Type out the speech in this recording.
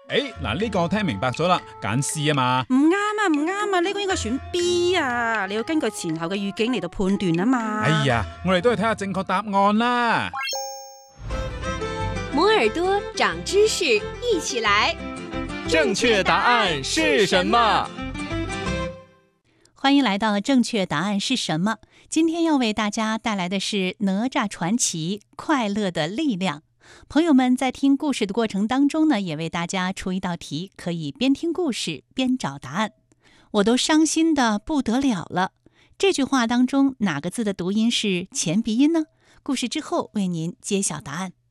嗱，呢個我聽明白咗啦，揀 C 啊嘛。 唔啱啊，唔啱啊，呢個應該選 B 啊，你要根據前後嘅語境嚟到判斷啊嘛。 哎呀，我哋都係睇下正確答案啦。 摩耳朵長知識，一起來。 正確答案是什麼？ 歡迎來到正確答案是什麼？今天要為大家帶來的是哪吒傳奇快樂的力量。朋友們在聽故事的過程當中呢，也為大家出一道題，可以邊聽故事邊找答案。我都傷心得不得了了，這句話當中哪個字的讀音是前鼻音呢？故事之後為您揭曉答案。